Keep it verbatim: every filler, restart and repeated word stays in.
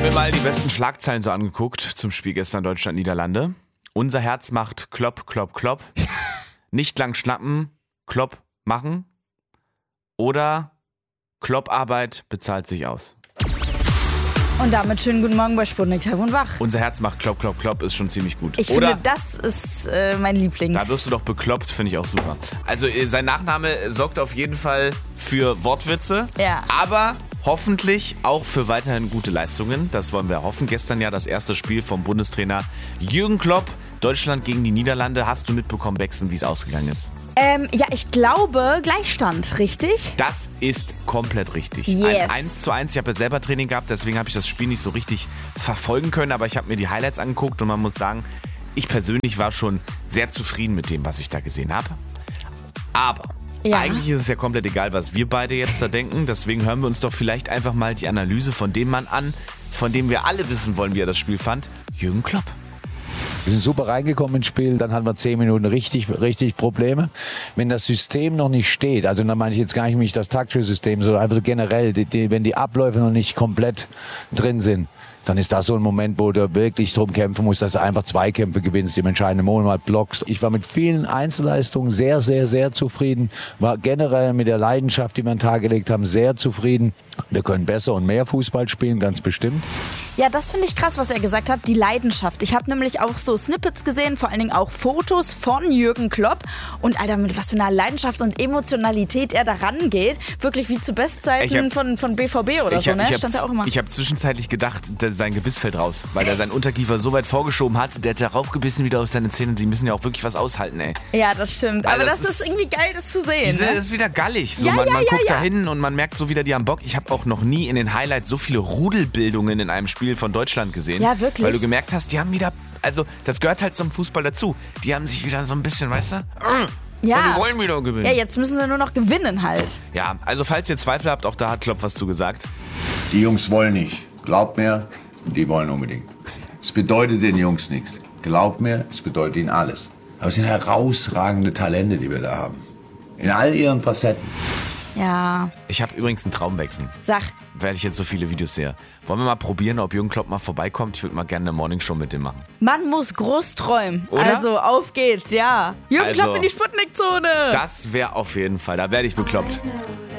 habe mir mal die besten Schlagzeilen so angeguckt zum Spiel gestern Deutschland-Niederlande. Unser Herz macht Klopp, Klopp, Klopp. Nicht lang schnappen, Klopp machen. Oder Klopparbeit bezahlt sich aus. Und damit schönen guten Morgen bei Sputnik Tag und Wach. Unser Herz macht Klopp, Klopp, Klopp ist schon ziemlich gut. Ich Oder, finde, das ist äh, mein Lieblings. Da wirst du doch bekloppt, finde ich auch super. Also äh, sein Nachname sorgt auf jeden Fall für Wortwitze. Ja. Aber hoffentlich auch für weiterhin gute Leistungen. Das wollen wir hoffen. Gestern ja das erste Spiel vom Bundestrainer Jürgen Klopp. Deutschland gegen die Niederlande. Hast du mitbekommen, Bexen, wie es ausgegangen ist? Ähm, ja, ich glaube Gleichstand, richtig? Das ist komplett richtig. Yes. Ein eins zu eins. Ich habe ja selber Training gehabt, deswegen habe ich das Spiel nicht so richtig verfolgen können. Aber ich habe mir die Highlights angeguckt und man muss sagen, ich persönlich war schon sehr zufrieden mit dem, was ich da gesehen habe. Aber Ja. eigentlich ist es ja komplett egal, was wir beide jetzt da denken. Deswegen hören wir uns doch vielleicht einfach mal die Analyse von dem Mann an, von dem wir alle wissen wollen, wie er das Spiel fand. Jürgen Klopp. Wir sind super reingekommen ins Spiel, dann hatten wir zehn Minuten richtig, richtig Probleme. Wenn das System noch nicht steht, also da meine ich jetzt gar nicht das taktische System, sondern einfach generell, die, die, wenn die Abläufe noch nicht komplett drin sind, dann ist das so ein Moment, wo du wirklich drum kämpfen musst, dass du einfach Zweikämpfe gewinnst, im entscheidenden Moment blockst. Ich war mit vielen Einzelleistungen sehr, sehr, sehr zufrieden. War generell mit der Leidenschaft, die wir an den Tag gelegt haben, sehr zufrieden. Wir können besser und mehr Fußball spielen, ganz bestimmt. Ja, das finde ich krass, was er gesagt hat, die Leidenschaft. Ich habe nämlich auch so Snippets gesehen, vor allen Dingen auch Fotos von Jürgen Klopp. Und Alter, mit was für einer Leidenschaft und Emotionalität er da rangeht. Wirklich wie zu Bestzeiten hab, von, von B V B oder ich so, hab, ne? Ich Stand habe da auch immer. hab zwischenzeitlich gedacht, der, sein Gebiss fällt raus, weil er seinen Unterkiefer so weit vorgeschoben hat, der hat ja raufgebissen wieder auf seine Zähne. Die müssen ja auch wirklich was aushalten, ey. Ja, das stimmt. Also Aber das das, ist ist irgendwie geil, das zu sehen. Diese Ne? ist wieder gallig. So, Ja, man ja, man ja, guckt ja. da hin und man merkt so wieder, die haben Bock. Ich habe auch noch nie in den Highlights so viele Rudelbildungen in einem Spiel von Deutschland gesehen. Ja, wirklich. Weil du gemerkt hast, die haben wieder, also das gehört halt zum Fußball dazu. Die haben sich wieder so ein bisschen, weißt du? Ja. Wir wollen wieder gewinnen. Ja, jetzt müssen sie nur noch gewinnen halt. Ja, also falls ihr Zweifel habt, auch da hat Klopp was zu gesagt. Die Jungs wollen nicht. Glaubt mir, die wollen unbedingt. Es bedeutet den Jungs nichts. Glaubt mir, es bedeutet ihnen alles. Aber es sind herausragende Talente, die wir da haben. In all ihren Facetten. Ja, Ich habe übrigens einen Traumwechsel, sag. weil ich jetzt so viele Videos sehe. Wollen wir mal probieren, ob Jürgen Klopp mal vorbeikommt? Ich würde mal gerne eine Morningshow mit dem machen. Man muss groß träumen. Oder? Also, auf geht's, ja. Jürgen Also, Klopp in die Sputnik-Zone. Das wäre auf jeden Fall, da werde ich bekloppt.